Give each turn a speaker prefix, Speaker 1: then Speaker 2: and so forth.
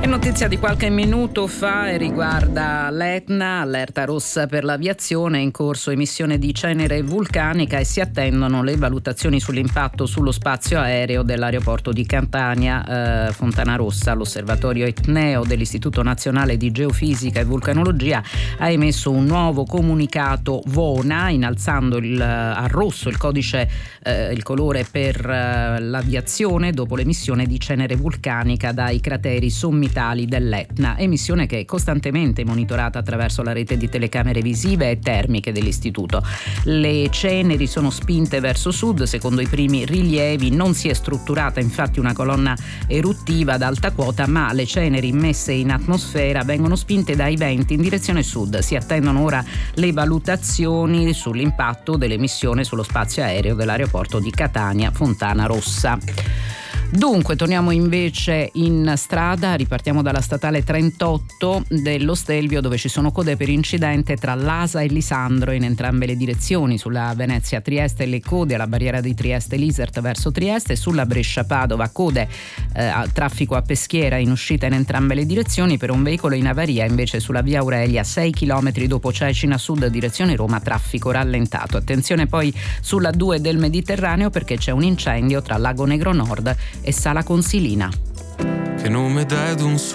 Speaker 1: Notizia di qualche minuto fa e riguarda l'Etna, allerta rossa per l'aviazione, in corso emissione di cenere vulcanica e si attendono le valutazioni sull'impatto sullo spazio aereo dell'aeroporto di Catania. Fontanarossa, l'osservatorio etneo dell'Istituto Nazionale di Geofisica e Vulcanologia, ha emesso un nuovo comunicato VONA, innalzando a rosso il codice, il colore per l'aviazione dopo l'emissione di cenere vulcanica dai crateri sommitali dell'Etna, emissione che è costantemente monitorata attraverso la rete di telecamere visive e termiche dell'istituto. Le ceneri sono spinte verso sud, secondo i primi rilievi non si è strutturata infatti una colonna eruttiva ad alta quota, ma le ceneri immesse in atmosfera vengono spinte dai venti in direzione sud. Si attendono ora le valutazioni sull'impatto dell'emissione sullo spazio aereo dell'aeroporto di Catania Fontanarossa. Dunque, torniamo invece in strada, ripartiamo dalla statale 38 dello Stelvio, dove ci sono code per incidente tra Lasa e Lisandro in entrambe le direzioni. Sulla Venezia-Trieste le code alla barriera di Trieste-Lisert verso Trieste, sulla Brescia-Padova code al traffico a Peschiera in uscita in entrambe le direzioni. Per un veicolo in avaria invece sulla via Aurelia 6 km dopo Cecina Sud direzione Roma, traffico rallentato. Attenzione poi sulla 2 del Mediterraneo perché c'è un incendio tra Lago Negro Nord e Sala Consilina.
Speaker 2: Che nome dai ad un